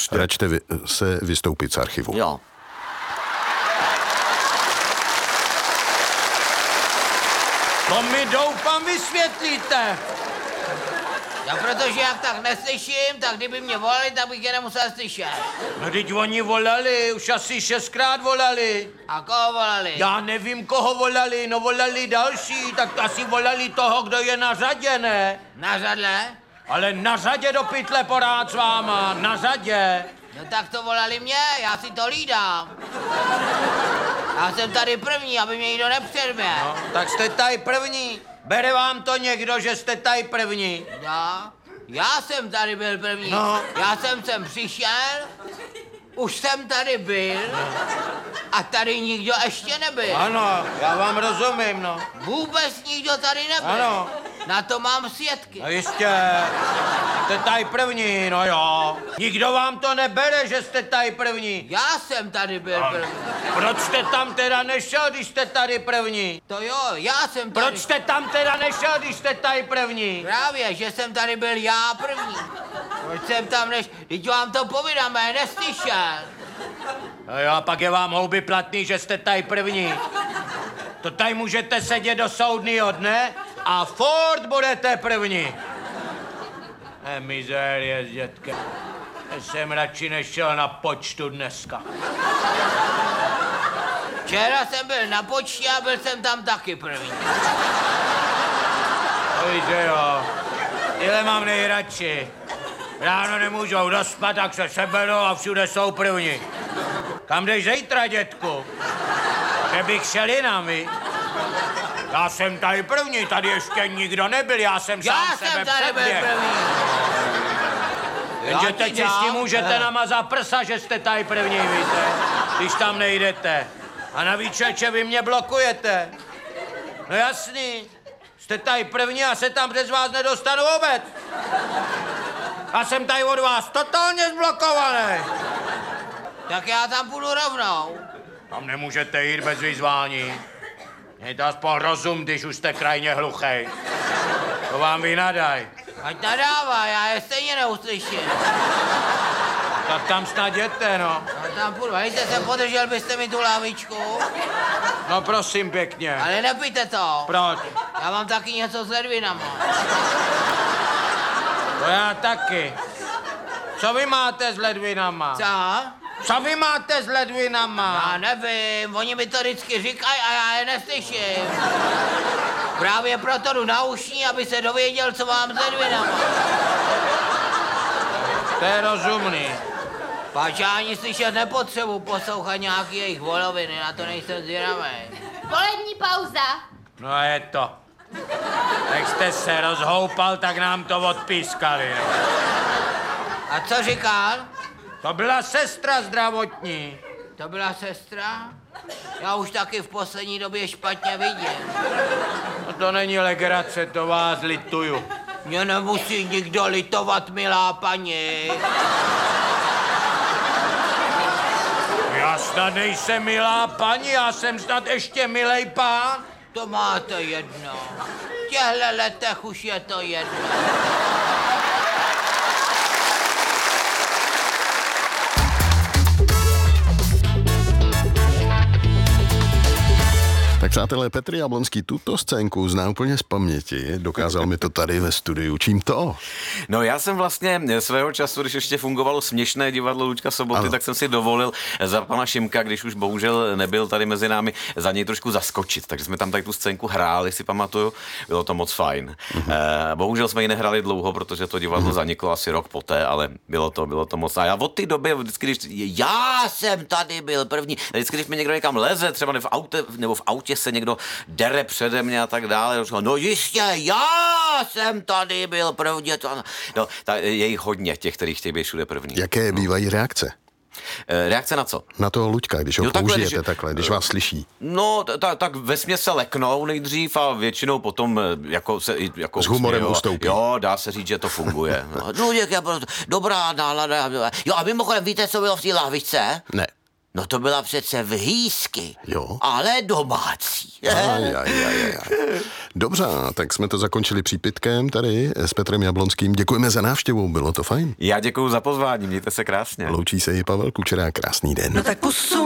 Račte se vystoupit z archivu. Jo. To mi doufám vysvětlíte. No, protože jak tak neslyším, tak kdyby mě volali, tak bych je nemusel slyšet. No teď oni volali, už asi 6krát volali. A koho volali? Já nevím, koho volali, no volali další, tak asi volali toho, kdo je na řadě, ne? Na řadle? Ale na řadě do pytle porád s váma, na řadě. No tak to volali mě, já si to hlídám. Já jsem tady první, aby mě nikdo nepředběhl. No, tak jste tady první. Bere vám to někdo, že jste tady první? Já jsem tady byl první. No. Já jsem sem přišel, už jsem tady byl a tady nikdo ještě nebyl. Ano, já vám rozumím, no. Vůbec nikdo tady nebyl. Ano. Na to mám svědky. No jistě, jste tady první, no jo. Nikdo vám to nebere, že jste tady první. Já jsem tady byl první. Proč jste tam teda nešel, když jste tady první? To jo, já jsem tady. Proč jste tam teda nešel, když jste tady první? Právě, že jsem tady byl já první. Proč jsem tam Teď vám to povídám, já neslyšel. No jo, pak je vám houby platný, že jste tady první. To tady můžete sedět do soudního dne a furt budete první. Mizérie s dětkem. Jsem radši nešel na počtu dneska. Včera jsem byl na počtě a byl jsem tam taky první. To víte jo, tyhle mám nejradši. Ráno nemůžou dospat, tak se seberou a všude jsou první. Kam jdeš zítra, dětku? Že bych šel jinam, vy? Já jsem tady první, tady ještě nikdo nebyl, já jsem sám sebe předběhl. Jenže teď si s tím můžete namazat prsa, že jste tady první, víte, když tam nejdete. A navíc, čeče, vy mě blokujete. No jasný, jste tady první a se tam přes vás nedostanu vůbec. Já jsem tady od vás totálně zblokovaný. Tak já tam půjdu rovnou. Tam nemůžete jít bez vyzvání. Mějte aspoň rozum, když už jste krajně hluchej. To vám vynadaj. Ať nadává, já je stejně neuslyším. Tak tam snad jděte, no. A tam půjdu, nejste se podržel byste mi tu lávičku. No prosím pěkně. Ale nepijte to. Proč? Já mám taky něco s ledvinama. To já taky. Co vy máte s ledvinama? Co? Co vy máte s ledvinama? Já nevím, oni mi to vždycky říkají a já je neslyším. Právě proto jdu na ušní, aby se dověděl, co mám s ledvinama. To je rozumný. Páč já ani slyšet nepotřebuji poslouchat nějaký jejich voloviny, na to nejsem zvědavý. Polední pauza. No a je to. Jak jste se rozhoupal, tak nám to odpískali. No. A co říkal? To byla sestra zdravotní. To byla sestra? Já už taky v poslední době špatně vidím. No to není legrace, to vás lituju. Mě nemusí nikdo litovat, milá paní. Já snad nejsem milá paní, já jsem snad ještě milej pán. To máte jedno. V těchto letech už je to jedno. Tak přátelé, Petr Jablonský tuto scénku zná úplně z paměti. Dokázal mi to tady ve studiu. Čím to? No já jsem vlastně svého času, když ještě fungovalo směšné divadlo Luďka Soboty, ano, tak jsem si dovolil za pana Šimka, když už bohužel nebyl tady mezi námi, za něj trošku zaskočit. Takže jsme tam tady tu scénku hráli, si pamatuju. Bylo to moc fajn. Bohužel jsme ji nehrali dlouho, protože to divadlo zaniklo asi rok poté, ale bylo to moc. A já od té doby, vždycky, když já jsem tady byl první, vždycky, když mi někdo někam leze, třeba nebo v autě se někdo dere přede mě a tak dále. No jistě, já jsem tady byl první. No, je jich hodně těch, kteří chtějí být všude první. Jaké bývají reakce? Reakce na co? Na toho Luďka, když ho použijete takhle, když vás slyší. No, tak vesměs se leknou nejdřív a většinou potom jako s humorem ustoupí. Jo, dá se říct, že to funguje. No, Luděk je dobrá nálada. Jo, a mimochodem, víte, co bylo v té lahvičce? Ne. No to byla přece vhýsky, Jo. ale domácí. Aj. Dobře, tak jsme to zakončili přípitkem tady s Petrem Jablonským. Děkujeme za návštěvu, bylo to fajn. Já děkuju za pozvání, mějte se krásně. Loučí se i Pavel Kučera, krásný den. No tak pusu